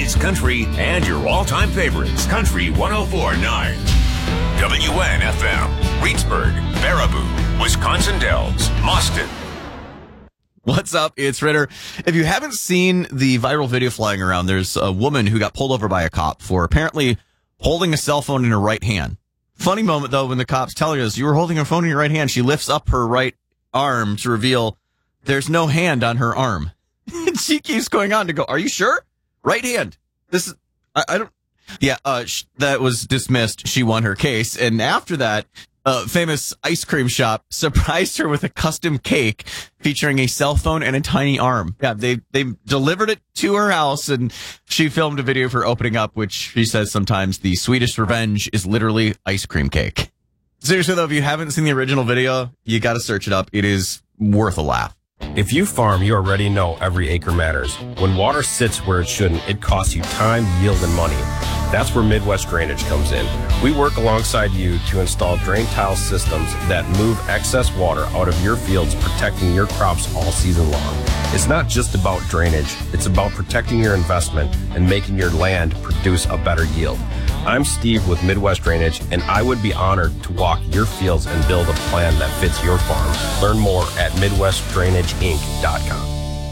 Today's country and your all-time favorites. Country 104.9. WNFM. Reedsburg, Baraboo, Wisconsin Dells, Mauston. What's up? It's Ritter. If you haven't seen the viral video flying around, there's a woman who got pulled over by a cop for apparently holding a cell phone in her right hand. Funny moment, though, when the cop's telling us, you were holding a phone in your right hand. She lifts up her right arm to reveal there's no hand on her arm. And she keeps going on to go, are you sure? Right hand. This is, I don't, yeah, that was dismissed. She won her case. And after that, famous ice cream shop surprised her with a custom cake featuring a cell phone and a tiny arm. Yeah, they delivered it to her house, and she filmed a video for opening up, which she says sometimes the sweetest revenge is literally ice cream cake. Seriously, though, if you haven't seen the original video, you got to search it up. It is worth a laugh. If you farm, you already know every acre matters. When water sits where it shouldn't, it costs you time, yield, and money. That's where Midwest Drainage comes in. We work alongside you to install drain tile systems that move excess water out of your fields, protecting your crops all season long. It's not just about drainage, it's about protecting your investment and making your land produce a better yield. I'm Steve with Midwest Drainage, and I would be honored to walk your fields and build a plan that fits your farm. Learn more at MidwestDrainageInc.com.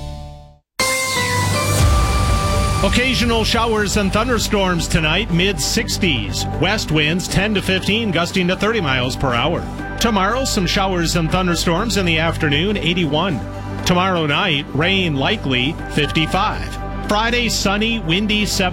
Occasional showers and thunderstorms tonight, mid-60s. West winds 10 to 15, gusting to 30 miles per hour. Tomorrow, some showers and thunderstorms in the afternoon, 81. Tomorrow night, rain likely, 55. Friday, sunny, windy, 7.